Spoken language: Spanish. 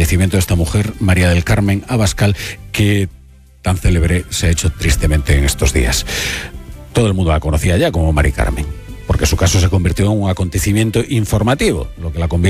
fallecimiento de esta mujer, María del Carmen Abascal, que tan célebre se ha hecho tristemente en estos días. Todo el mundo la conocía ya como Mari Carmen, porque su caso se convirtió en un acontecimiento informativo, lo que la convierte